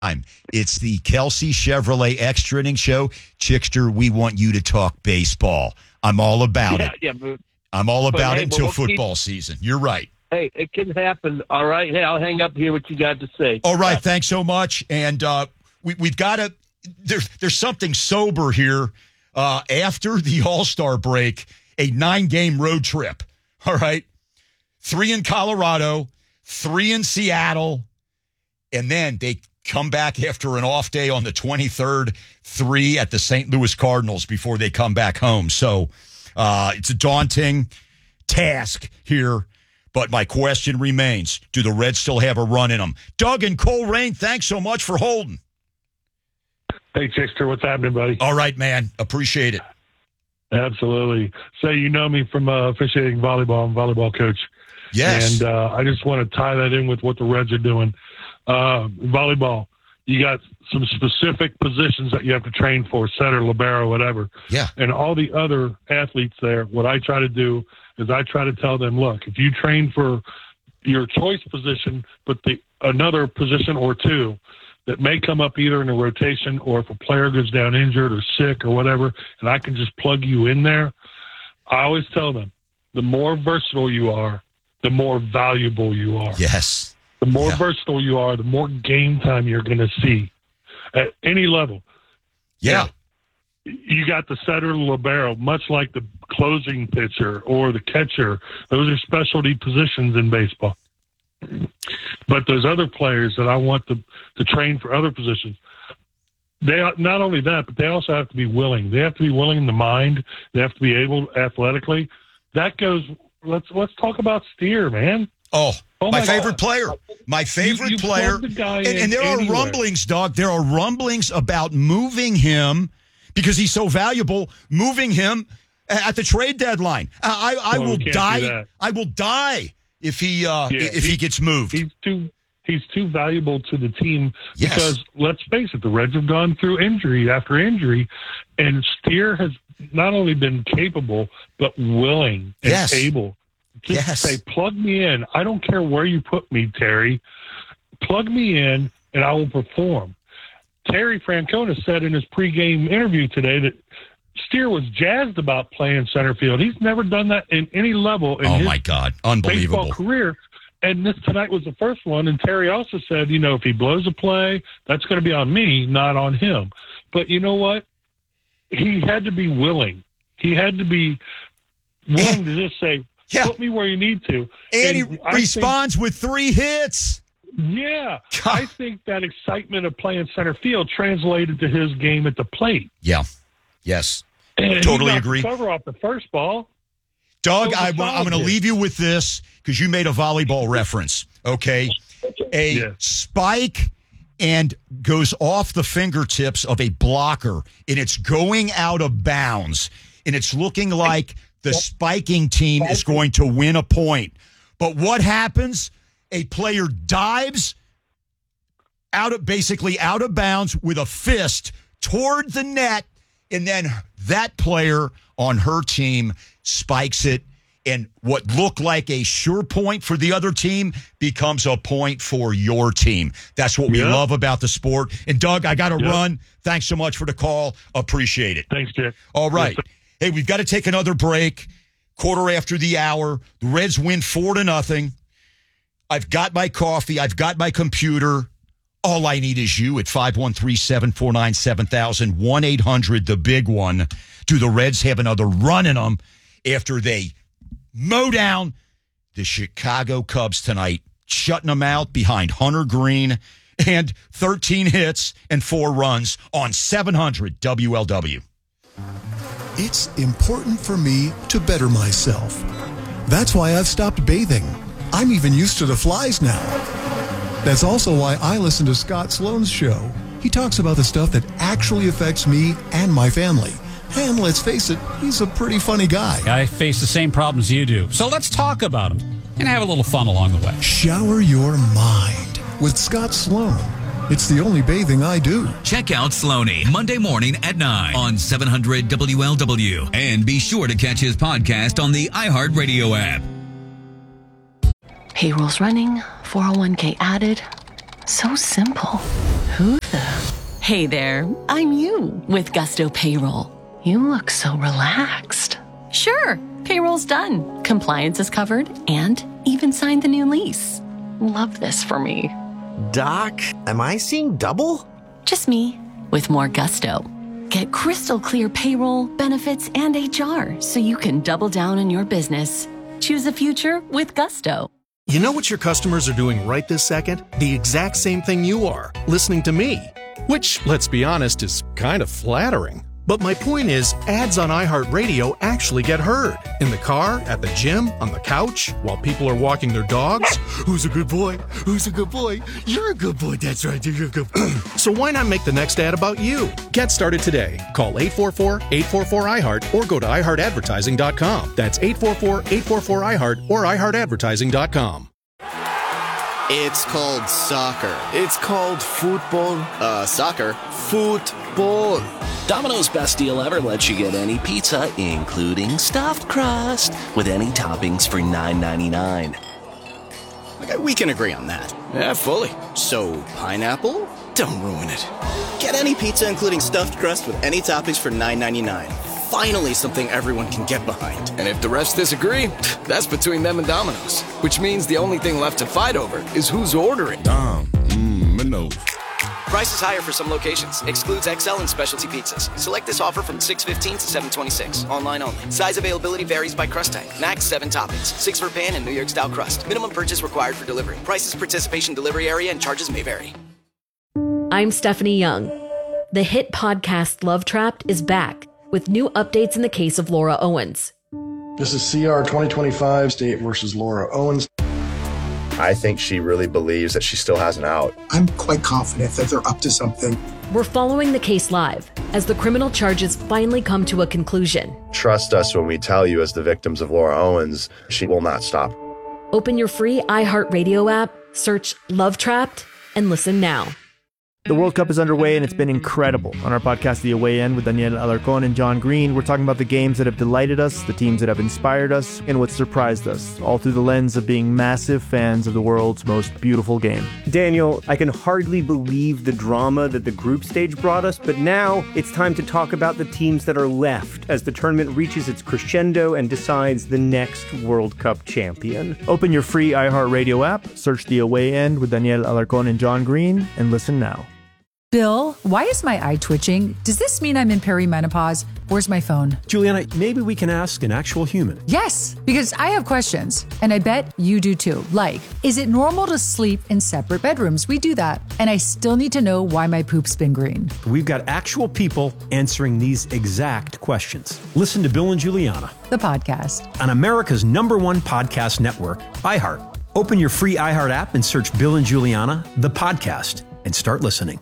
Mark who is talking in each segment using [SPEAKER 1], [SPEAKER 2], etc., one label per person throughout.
[SPEAKER 1] It's the Kelsey Chevrolet Extra Inning Show. Chickster, we want you to talk baseball. I'm all about it.
[SPEAKER 2] Yeah,
[SPEAKER 1] I'm all about it until football season. You're right.
[SPEAKER 2] Hey, it can happen. All right. Hey, I'll hang up here what you got to say.
[SPEAKER 1] All right. Thanks so much. And we've got to there's something sober here after the All-Star break, a 9-game road trip. All right. 3 in Colorado, 3 in Seattle, and then they come back after an off day on the 23rd, 3 at the St. Louis Cardinals before they come back home. So it's a daunting task here, but my question remains, do the Reds still have a run in them? Doug and Coleraine, thanks so much for holding.
[SPEAKER 3] Hey, Chickster, what's happening, buddy?
[SPEAKER 1] All right, man. Appreciate it.
[SPEAKER 3] Absolutely. So you know me from officiating volleyball. I'm a volleyball coach.
[SPEAKER 1] Yes.
[SPEAKER 3] And I just want to tie that in with what the Reds are doing. Volleyball, you got some specific positions that you have to train for, setter, libero, whatever.
[SPEAKER 1] Yeah.
[SPEAKER 3] And all the other athletes there, what I try to do is I try to tell them, look, if you train for your choice position, but another position or two that may come up either in a rotation or if a player goes down injured or sick or whatever, and I can just plug you in there, I always tell them, the more versatile you are, the more valuable you are.
[SPEAKER 1] Yes.
[SPEAKER 3] The more versatile you are, the more game time you're going to see at any level.
[SPEAKER 1] Yeah.
[SPEAKER 3] You got the setter, libero, much like the closing pitcher or the catcher. Those are specialty positions in baseball. But those other players that I want to train for other positions, they not only that, but they also have to be willing. They have to be willing in the mind. They have to be able athletically. That goes. Let's talk about Steer, man.
[SPEAKER 1] Oh my favorite
[SPEAKER 3] God.
[SPEAKER 1] player. My favorite
[SPEAKER 3] You
[SPEAKER 1] player.
[SPEAKER 3] plug the guy
[SPEAKER 1] And there
[SPEAKER 3] anywhere.
[SPEAKER 1] are rumblings, Doug. There are rumblings about moving him because he's so valuable, moving him at the trade deadline. I will die. I will die if he gets moved.
[SPEAKER 3] He's too valuable to the team
[SPEAKER 1] Yes.
[SPEAKER 3] because let's face it, the Reds have gone through injury after injury, and Steer has not only been capable but willing and
[SPEAKER 1] Yes.
[SPEAKER 3] able to
[SPEAKER 1] Yes.
[SPEAKER 3] say, plug me in. I don't care where you put me, Terry. Plug me in and I will perform. Terry Francona said in his pregame interview today that Steer was jazzed about playing center field. He's never done that in any level in his
[SPEAKER 1] my God. Unbelievable.
[SPEAKER 3] baseball career. And this tonight was the first one. And Terry also said, if he blows a play, that's going to be on me, not on him. But you know what? He had to be willing. He had to be willing to just say, put me where you need to.
[SPEAKER 1] And he responds with 3 hits.
[SPEAKER 3] Yeah. I think that excitement of playing center field translated to his game at the plate.
[SPEAKER 1] Yeah. Yes.
[SPEAKER 3] And
[SPEAKER 1] Totally
[SPEAKER 3] he
[SPEAKER 1] agree.
[SPEAKER 3] Cover off the first ball.
[SPEAKER 1] Doug, I'm going to leave you with this because you made a volleyball reference, okay? A spike and goes off the fingertips of a blocker, and it's going out of bounds, and it's looking like the spiking team is going to win a point. But what happens? A player dives basically out of bounds with a fist toward the net, and then that player on her team spikes it, and what looked like a sure point for the other team becomes a point for your team. That's what we love about the sport. And, Doug, I got to run. Thanks so much for the call. Appreciate it.
[SPEAKER 3] Thanks, Dick.
[SPEAKER 1] All right. Hey, we've got to take another break. 1:15. The Reds win 4-0. I've got my coffee. I've got my computer. All I need is you at 513-749-7000, 1-800, the big one. Do the Reds have another run in them after they mow down the Chicago Cubs tonight, shutting them out behind Hunter Green and 13 hits and 4 runs on 700 WLW.
[SPEAKER 4] It's important for me to better myself. That's why I've stopped bathing. I'm even used to the flies now. That's also why I listen to Scott Sloan's show. He talks about the stuff that actually affects me and my family. And let's face it, he's a pretty funny guy.
[SPEAKER 5] I face the same problems you do. So let's talk about them and have a little fun along the way.
[SPEAKER 4] Shower your mind with Scott Sloan. It's the only bathing I do.
[SPEAKER 6] Check out Sloaney Monday morning at 9 on 700 WLW. And be sure to catch his podcast on the iHeartRadio app.
[SPEAKER 7] Payroll's running, 401k added. So simple. Who the? Hey there, I'm you with Gusto Payroll. You look so relaxed. Sure, payroll's done, compliance is covered, and even signed the new lease. Love this for me.
[SPEAKER 8] Doc, am I seeing double?
[SPEAKER 7] Just me, with more gusto. Get crystal clear payroll, benefits, and HR so you can double down on your business. Choose a future with Gusto.
[SPEAKER 8] You know what your customers are doing right this second? The exact same thing you are, listening to me. Which, let's be honest, is kind of flattering. But my point is, ads on iHeartRadio actually get heard. In the car, at the gym, on the couch, while people are walking their dogs. Who's a good boy? Who's a good boy? You're a good boy. That's right. You're a good boy. So why not make the next ad about you? Get started today. Call 844-844-iHeart or go to iHeartAdvertising.com. That's 844-844-iHeart or iHeartAdvertising.com.
[SPEAKER 9] It's called soccer. It's called football. Soccer. Football.
[SPEAKER 10] Domino's Best Deal Ever lets you get any pizza, including stuffed crust, with any toppings for $9.99.
[SPEAKER 9] Okay, we can agree on that. Yeah, fully. So, pineapple? Don't ruin it. Get any pizza, including stuffed crust, with any toppings for $9.99. Finally, something everyone can get behind.
[SPEAKER 11] And if the rest disagree, that's between them and Domino's. Which means the only thing left to fight over is who's ordering.
[SPEAKER 12] Domino's.
[SPEAKER 10] Price is higher for some locations. Excludes XL and specialty pizzas. Select this offer from 6/15 to 7/26. Online only. Size availability varies by crust type. Max 7 toppings. 6 for pan and New York style crust. Minimum purchase required for delivery. Prices, participation, delivery area, and charges may vary.
[SPEAKER 13] I'm Stephanie Young. The hit podcast Love Trapped is back with new updates in the case of Laura Owens.
[SPEAKER 14] This is CR 2025, State versus Laura Owens.
[SPEAKER 15] I think she really believes that she still has an out.
[SPEAKER 16] I'm quite confident that they're up to something.
[SPEAKER 13] We're following the case live as the criminal charges finally come to a conclusion.
[SPEAKER 15] Trust us when we tell you, as the victims of Laura Owens, she will not stop.
[SPEAKER 13] Open your free iHeartRadio app, search Love Trapped, and listen now.
[SPEAKER 17] The World Cup is underway, and it's been incredible. On our podcast, The Away End, with Daniel Alarcón and John Green, we're talking about the games that have delighted us, the teams that have inspired us, and what surprised us, all through the lens of being massive fans of the world's most beautiful game.
[SPEAKER 18] Daniel, I can hardly believe the drama that the group stage brought us, but now it's time to talk about the teams that are left as the tournament reaches its crescendo and decides the next World Cup champion.
[SPEAKER 17] Open your free iHeartRadio app, search The Away End with Daniel Alarcón and John Green, and listen now.
[SPEAKER 19] Bill, why is my eye twitching? Does this mean I'm in perimenopause? Where's my phone?
[SPEAKER 20] Juliana, maybe we can ask an actual human.
[SPEAKER 19] Yes, because I have questions, and I bet you do too. Like, is it normal to sleep in separate bedrooms? We do that. And I still need to know why my poop's been green.
[SPEAKER 20] We've got actual people answering these exact questions. Listen to Bill and Juliana,
[SPEAKER 19] the podcast,
[SPEAKER 20] on America's #1 podcast network, iHeart. Open your free iHeart app and search Bill and Juliana, the podcast, and start listening.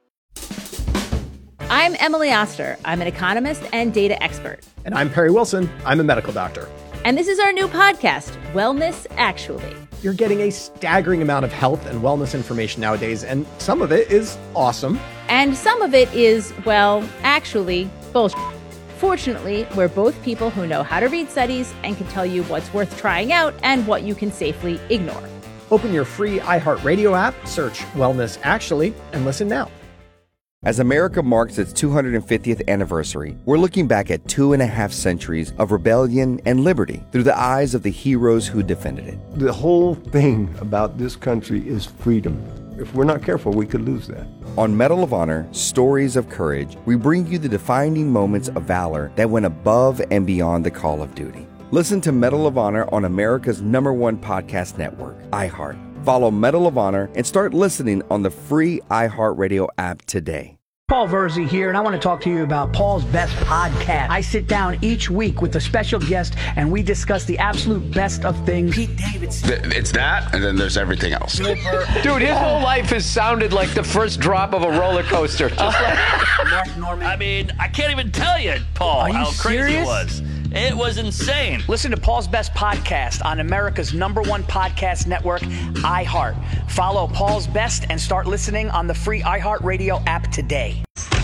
[SPEAKER 21] I'm Emily Oster. I'm an economist and data expert.
[SPEAKER 22] And I'm Perry Wilson. I'm a medical doctor.
[SPEAKER 21] And this is our new podcast, Wellness Actually.
[SPEAKER 22] You're getting a staggering amount of health and wellness information nowadays, and some of it is awesome.
[SPEAKER 21] And some of it is, well, actually, bullshit. Fortunately, we're both people who know how to read studies and can tell you what's worth trying out and what you can safely ignore.
[SPEAKER 22] Open your free iHeartRadio app, search Wellness Actually, and listen now.
[SPEAKER 23] As America marks its 250th anniversary, we're looking back at 2.5 centuries of rebellion and liberty through the eyes of the heroes who defended it.
[SPEAKER 24] The whole thing about this country is freedom. If we're not careful, we could lose that.
[SPEAKER 23] On Medal of Honor, Stories of Courage, we bring you the defining moments of valor that went above and beyond the call of duty. Listen to Medal of Honor on America's #1 podcast network, iHeart. Follow Medal of Honor and start listening on the free iHeartRadio app today.
[SPEAKER 25] Paul Verzi here, and I want to talk to you about Paul's Best Podcast. I sit down each week with a special guest, and we discuss the absolute best of things. Pete Davidson.
[SPEAKER 26] It's that, and then there's everything else.
[SPEAKER 27] Dude, his whole life has sounded like the first drop of a roller coaster. Just like
[SPEAKER 28] Mark Norman. I mean, I can't even tell you, Paul, how crazy it was. It was insane.
[SPEAKER 25] Listen to Paul's Best Podcast on America's #1 podcast network, iHeart. Follow Paul's Best and start listening on the free iHeartRadio app today.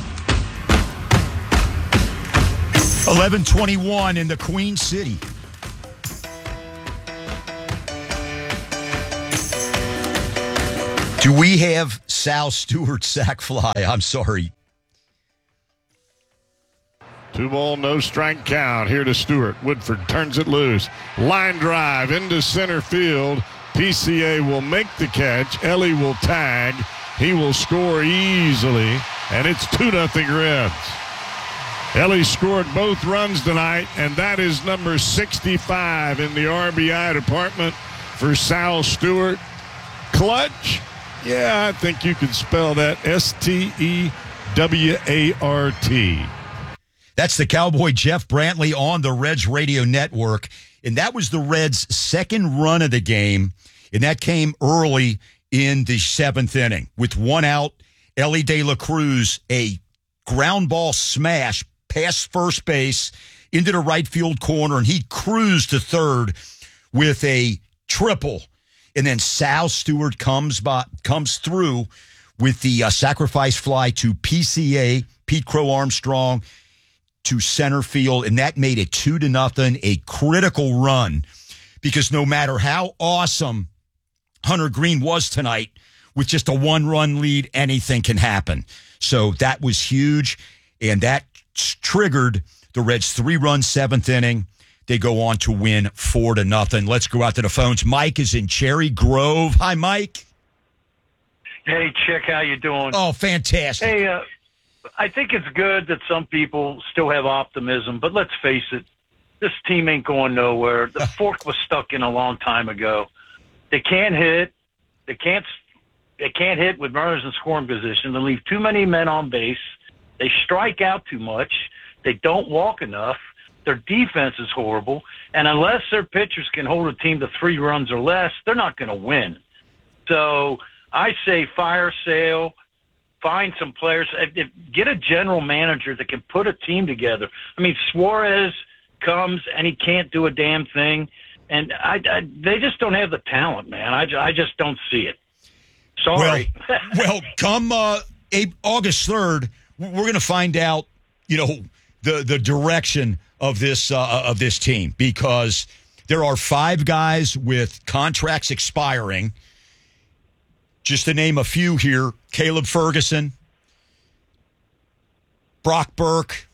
[SPEAKER 1] 11:21 in the Queen City. Do we have Sal Stewart sack fly? I'm sorry.
[SPEAKER 2] 2-ball, no strike count. Here to Stewart. Woodford turns it loose. Line drive into center field. PCA will make the catch. Ellie will tag. He will score easily, and it's 2-0 Reds. Ellie scored both runs tonight, and that is number 65 in the RBI department for Sal Stewart. Clutch? Yeah, I think you could spell that Stewart.
[SPEAKER 1] That's the Cowboy Jeff Brantley on the Reds Radio Network. And that was the Reds' second run of the game. And that came early in the 7th inning. With 1 out, Ellie De La Cruz, a ground ball smash past first base into the right field corner. And he cruised to third with a triple. And then Sal Stewart comes through with the sacrifice fly to PCA, Pete Crow Armstrong, to center field, and that made it 2-0, a critical run, because no matter how awesome Hunter Green was tonight, with just a 1-run lead, anything can happen. So that was huge, and that triggered the Reds' 3-run 7th inning. They go on to win 4-0. Let's go out to the phones. Mike is in Cherry Grove. Hi, Mike.
[SPEAKER 3] Hey, Chick, how you doing?
[SPEAKER 1] Oh, fantastic.
[SPEAKER 3] Hey, I think it's good that some people still have optimism, but let's face it, this team ain't going nowhere. The fork was stuck in a long time ago. They can't hit. They can't hit with runners in scoring position. They leave too many men on base. They strike out too much. They don't walk enough. Their defense is horrible. And unless their pitchers can hold a team to 3 runs or less, they're not going to win. So I say fire sale. Find some players. Get a general manager that can put a team together. I mean, Suarez comes and he can't do a damn thing, and they just don't have the talent, man. I just don't see it. Sorry.
[SPEAKER 1] Well, come August 3rd, we're going to find out, the direction of this team, because there are 5 guys with contracts expiring. Just to name a few here: Caleb Ferguson, Brock Burke,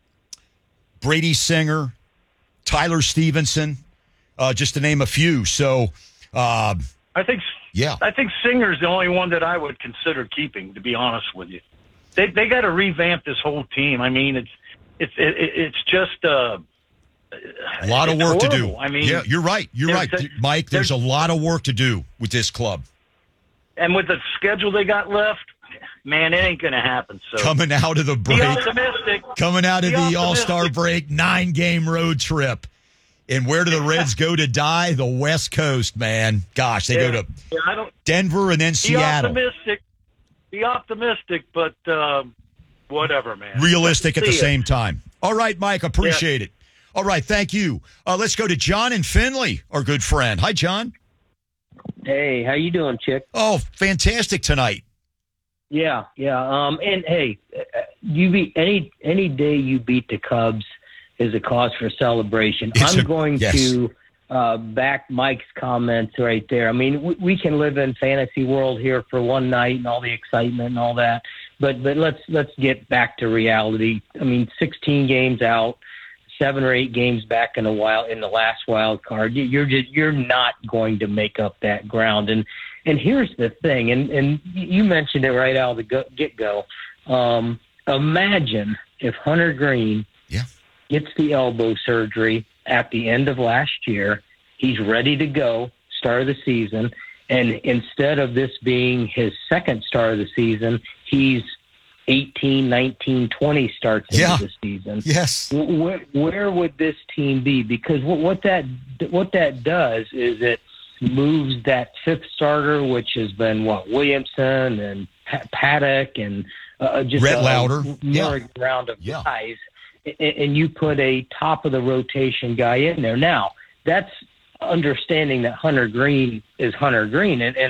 [SPEAKER 1] Brady Singer, Tyler Stevenson, just to name a few. So
[SPEAKER 3] I think Singer's the only one that I would consider keeping, to be honest with you. They got to revamp this whole team. I mean, it's just a
[SPEAKER 1] lot of work to do.
[SPEAKER 3] I mean,
[SPEAKER 1] yeah, you're right. You're right, Mike. There's a lot of work to do with this club.
[SPEAKER 3] And with the schedule they got left, man, it ain't going to happen. So
[SPEAKER 1] coming out of the break,
[SPEAKER 3] be optimistic.
[SPEAKER 1] Coming out of the All-Star break, 9-game road trip. And where do the Reds go to die? The West Coast, man. Gosh, they go to Denver and then Seattle.
[SPEAKER 3] Be optimistic, but whatever, man.
[SPEAKER 1] Realistic at the same time. All right, Mike, appreciate it. All right, thank you. Let's go to John in Findlay, our good friend. Hi, John.
[SPEAKER 4] Hey, how you doing, Chick?
[SPEAKER 1] Oh, fantastic tonight.
[SPEAKER 4] Yeah. And hey, you beat any day you beat the Cubs is a cause for celebration. I'm going to back Mike's comments right there. I mean, we can live in fantasy world here for one night and all the excitement and all that, but let's get back to reality. I mean, 16 games out, 7 or 8 games back in the last wild card. You're not going to make up that ground. And here's the thing, and you mentioned it right out of the get-go. Imagine if Hunter Green gets the elbow surgery at the end of last year. He's ready to go, start of the season, and instead of this being his second start of the season, he's 18, 19, 20 starts into the season.
[SPEAKER 1] Yes.
[SPEAKER 4] Where would this team be? Because what that does is it moves that 5th starter, which has been Williamson and Paddock and just
[SPEAKER 1] Red Lauder,
[SPEAKER 4] round of guys, and you put a top of the rotation guy in there. Now that's understanding that Hunter Green is Hunter Green, and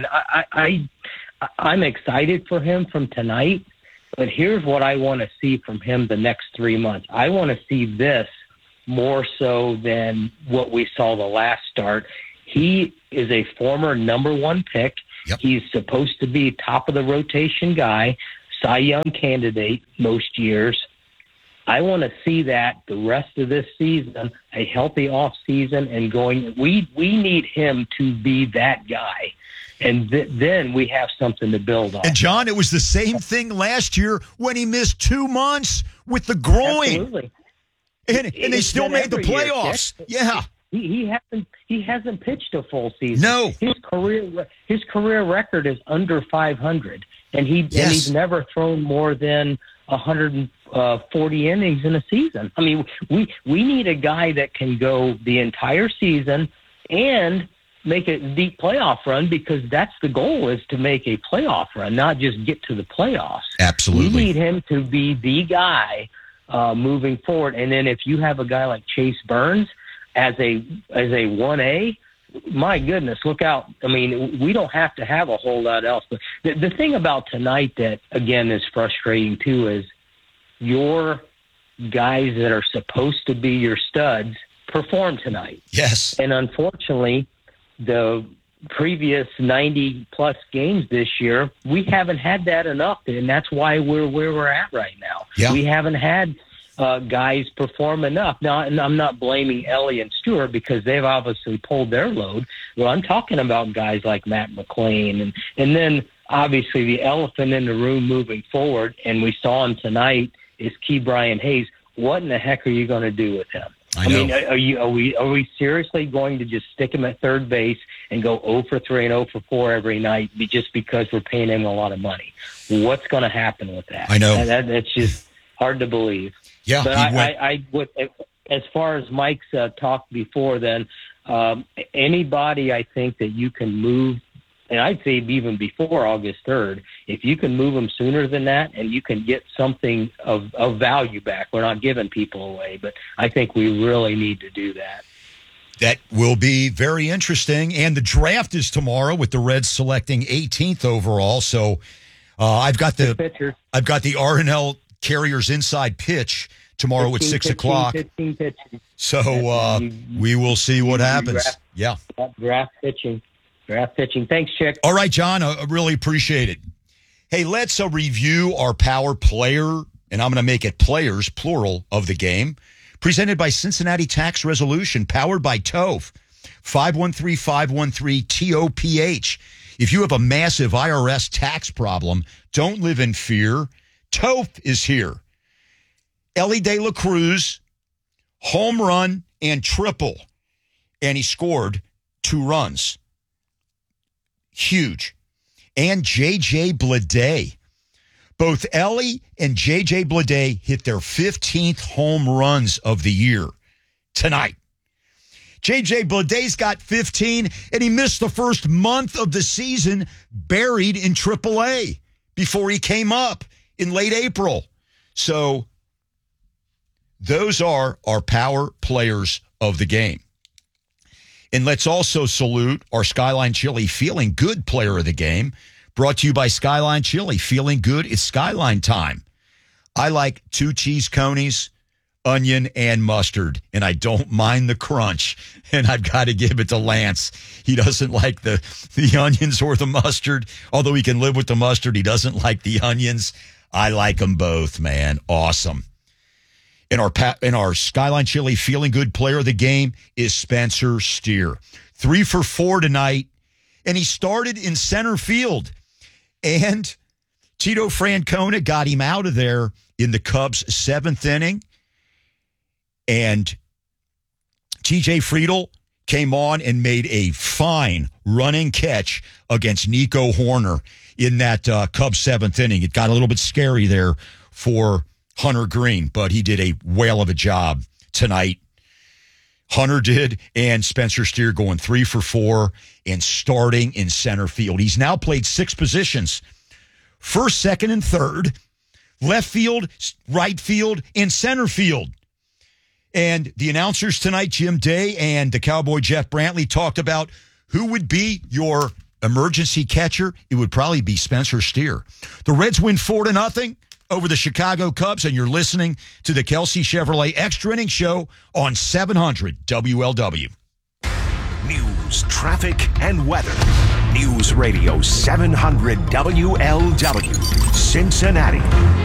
[SPEAKER 4] I'm excited for him from tonight. But here's what I want to see from him the next 3 months. I want to see this more so than what we saw the last start. He is a former number 1 pick.
[SPEAKER 1] Yep.
[SPEAKER 4] He's supposed to be top of the rotation guy, Cy Young candidate most years. I want to see that the rest of this season, a healthy off season and going. We need him to be that guy. And then we have something to build on.
[SPEAKER 1] And, John, it was the same thing last year when he missed 2 months with the groin.
[SPEAKER 4] Absolutely.
[SPEAKER 1] And they still made the playoffs. Yeah.
[SPEAKER 4] He hasn't pitched a full season.
[SPEAKER 1] No.
[SPEAKER 4] His career record is under 500, and he's never thrown more than 140 innings in a season. I mean, we need a guy that can go the entire season and make a deep playoff run, because that's the goal, is to make a playoff run, not just get to the playoffs.
[SPEAKER 1] Absolutely.
[SPEAKER 4] We need him to be the guy moving forward. And then if you have a guy like Chase Burns as a 1A, my goodness, look out. I mean, we don't have to have a whole lot else. But the thing about tonight that, again, is frustrating too is your guys that are supposed to be your studs perform tonight.
[SPEAKER 1] Yes.
[SPEAKER 4] And unfortunately, the previous 90-plus games this year, we haven't had that enough, and that's why we're where we're at right now.
[SPEAKER 1] Yeah.
[SPEAKER 4] We haven't had guys perform enough. Now, and I'm not blaming Ellie and Stewart, because they've obviously pulled their load. Well, I'm talking about guys like Matt McLean, and then obviously the elephant in the room moving forward, and we saw him tonight, is Ke'Bryan Hayes. What in the heck are you going to do with him? I mean, are we seriously going to just stick him at third base and go 0 for 3 and 0 for 4 every night just because we're paying him a lot of money? What's going to happen with that?
[SPEAKER 1] I know.
[SPEAKER 4] That's just hard to believe.
[SPEAKER 1] Yeah.
[SPEAKER 4] But I would, as far as Mike's talked before, then anybody I think that you can move, and I'd say even before August 3rd, if you can move them sooner than that and you can get something of value back, we're not giving people away, but I think we really need to do that.
[SPEAKER 1] That will be very interesting. And the draft is tomorrow with the Reds selecting 18th overall. So I've got the RNL Carriers inside pitch tomorrow at 6 o'clock. So we will see what happens.
[SPEAKER 4] Draft pitching. Thanks, Chick.
[SPEAKER 1] All right, John, I really appreciate it. Hey, let's review our power player, and I'm going to make it players, plural, of the game. Presented by Cincinnati Tax Resolution, powered by TOPH, 513-513-TOPH. If you have a massive IRS tax problem, don't live in fear. TOPH is here. Elly De La Cruz, home run and triple, and he scored 2 runs. Huge. And J.J. Bleday. Both Elly and J.J. Bleday hit their 15th home runs of the year tonight. J.J. Bleday's got 15, and he missed the first month of the season buried in AAA before he came up in late April. So those are our power players of the game. And let's also salute our Skyline Chili Feeling Good player of the game, brought to you by Skyline Chili. Feeling good, it's Skyline time. I like 2 cheese conies, onion, and mustard, and I don't mind the crunch. And I've got to give it to Lance. He doesn't like the onions or the mustard, although he can live with the mustard. He doesn't like the onions. I like them both, man. Awesome. In our Skyline Chili Feeling Good player of the game is Spencer Steer. 3 for 4 tonight, and he started in center field. And Tito Francona got him out of there in the Cubs' 7th inning. And TJ Friedl came on and made a fine running catch against Nico Horner in that Cubs' 7th inning. It got a little bit scary there for Hunter Green, but he did a whale of a job tonight. Hunter did, and Spencer Steer going 3 for 4 and starting in center field. He's now played 6 positions: first, second, and third, left field, right field, and center field. And the announcers tonight, Jim Day and the Cowboy Jeff Brantley, talked about who would be your emergency catcher. It would probably be Spencer Steer. The Reds win 4-0 over the Chicago Cubs, and you're listening to the Kelsey Chevrolet Extra Inning Show on 700 WLW.
[SPEAKER 5] news, traffic, and weather. News Radio 700 WLW, Cincinnati.